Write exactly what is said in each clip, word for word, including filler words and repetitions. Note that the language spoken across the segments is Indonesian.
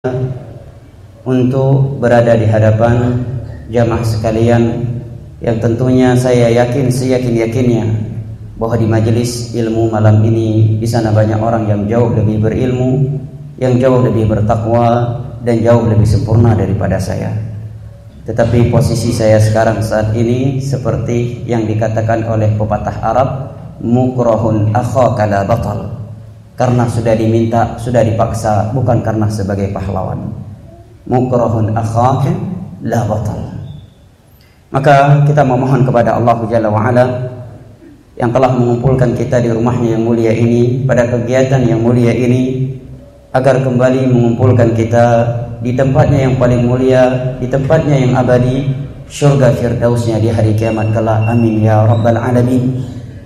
untuk berada di hadapan jamaah sekalian yang tentunya saya yakin seyakin-yakinnya bahwa di majelis ilmu malam ini di sana banyak orang yang jauh lebih berilmu, yang jauh lebih bertakwa dan jauh lebih sempurna daripada saya. Tetapi posisi saya sekarang saat ini seperti yang dikatakan oleh pepatah Arab, mukrahun akhaka la batal. Karena sudah diminta, sudah dipaksa, bukan karena sebagai pahlawan. Mukrahun akhaka la batal. Maka kita memohon kepada Allah Jalla wa'ala yang telah mengumpulkan kita di rumahnya yang mulia ini, pada kegiatan yang mulia ini, agar kembali mengumpulkan kita di tempatnya yang paling mulia, di tempatnya yang abadi, syurga firdausnya di hari kiamat kelak. Amin ya rabbal alamin.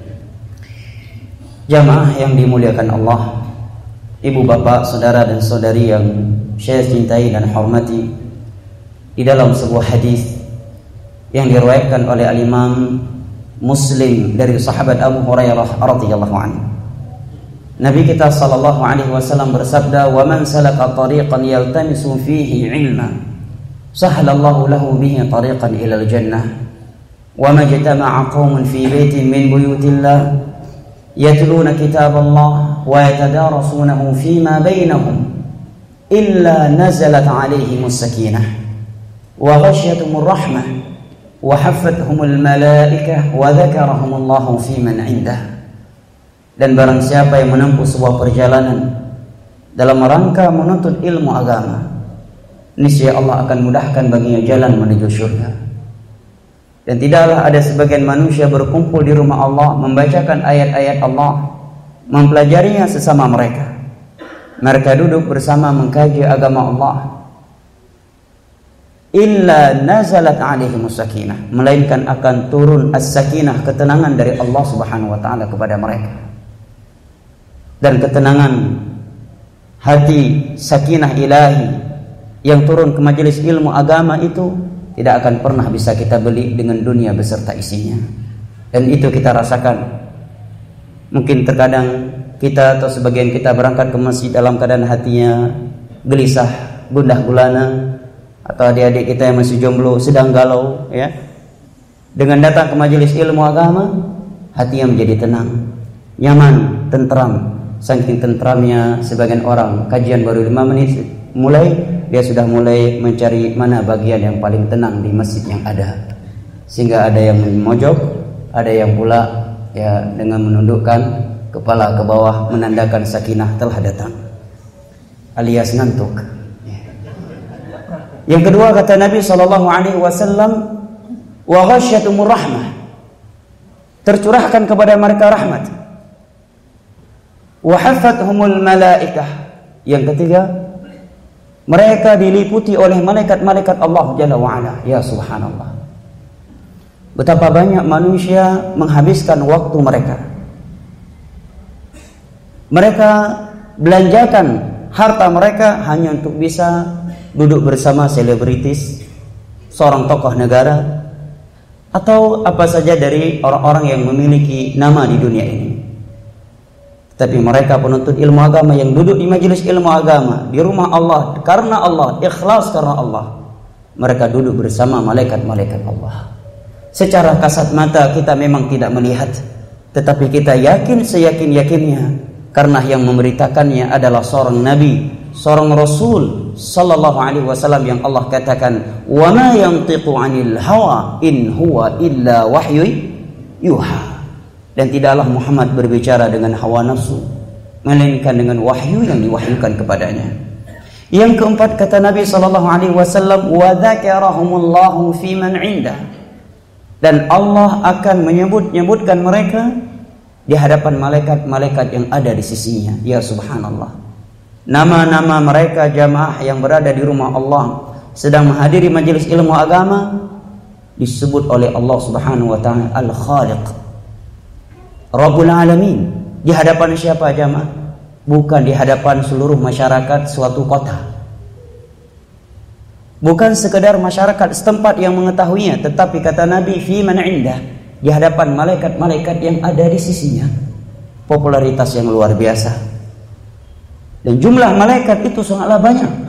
Jamaah yang dimuliakan Allah, ibu bapak, saudara dan saudari yang saya cintai dan hormati, di dalam sebuah hadis yang diriwayatkan oleh al-Imam Muslim dari sahabat Abu Hurairah radhiyallahu anhu, Nabi kita sallallahu alaihi wasallam bersabda, "Wa man salaka tariqan yaltamisu fihi 'ilma, sahhalallahu lahu bihi tariqan ila al-jannah, wa ma jatama'a qaumun fi baitin min buyutillah yatluna kitaballah wa yatadarasunahu fima bainahum illa nazalat 'alaihimus sakinah wa ghashiyatuhumur rahmah wa haffathumul malaikah wa dzakarahumullahu fi man 'indah." Dan barang siapa yang menempuh sebuah perjalanan dalam rangka menuntut ilmu agama, niscaya Allah akan mudahkan baginya jalan menuju surga. Dan tidaklah ada sebagian manusia berkumpul di rumah Allah, membacakan ayat-ayat Allah, mempelajarinya sesama mereka. Mereka duduk bersama mengkaji agama Allah, illa nazalat alaihimus sakinah, melainkan akan turun as-sakinah, ketenangan dari Allah Subhanahu wa taala kepada mereka. Dan ketenangan hati, sakinah ilahi yang turun ke majelis ilmu agama itu tidak akan pernah bisa kita beli dengan dunia beserta isinya. Dan itu kita rasakan. Mungkin terkadang kita atau sebagian kita berangkat ke masjid dalam keadaan hatinya gelisah, gundah gulana, atau adik-adik kita yang masih jomblo sedang galau, ya. Dengan datang ke majelis ilmu agama, hatinya menjadi tenang, nyaman, tentram. Saking tentramnya sebagian orang, kajian baru lima menit mulai, dia sudah mulai mencari mana bagian yang paling tenang di masjid yang ada. Sehingga ada yang memojok, ada yang pula ya dengan menundukkan kepala ke bawah, menandakan sakinah telah datang, alias ngantuk. Yang kedua, kata Nabi sallallahu alaihi wasallam, wa ghasyatumur rahmah, tercurahkan kepada mereka rahmat. Wa haffathumul malaikah, yang ketiga, mereka diliputi oleh malaikat-malaikat Allah Jalla wa'ala. Ya subhanallah, betapa banyak manusia menghabiskan waktu mereka. Mereka belanjakan harta mereka hanya untuk bisa duduk bersama selebritis, seorang tokoh negara, atau apa saja dari orang-orang yang memiliki nama di dunia ini. Tapi mereka penuntut ilmu agama yang duduk di majelis ilmu agama di rumah Allah, karena Allah, ikhlas karena Allah, mereka duduk bersama malaikat-malaikat Allah. Secara kasat mata kita memang tidak melihat, tetapi kita yakin seyakin-yakinnya, karena yang memberitakannya adalah seorang nabi, seorang rasul sallallahu alaihi wasallam yang Allah katakan, wa ma yantiqu 'anil hawa in huwa illa wahyu yuha. Dan tidaklah Muhammad berbicara dengan hawa nafsu, melainkan dengan wahyu yang diwahyukan kepadanya. Yang keempat, kata Nabi sallallahu alaihi wasallam, wa dzakarahumullahu fi man 'indah, dan Allah akan menyebut-nyebutkan mereka di hadapan malaikat-malaikat yang ada di sisinya. Ya subhanallah, nama-nama mereka jamaah yang berada di rumah Allah sedang menghadiri majelis ilmu agama disebut oleh Allah Subhanahu wa taala Al-Khaliq, Rabbul Alamin. Di hadapan siapa jamaah? Bukan di hadapan seluruh masyarakat suatu kota, bukan sekedar masyarakat setempat yang mengetahuinya, tetapi kata Nabi, fi man 'indah, di hadapan malaikat-malaikat yang ada di sisinya. Popularitas yang luar biasa. Dan jumlah malaikat itu sangatlah banyak.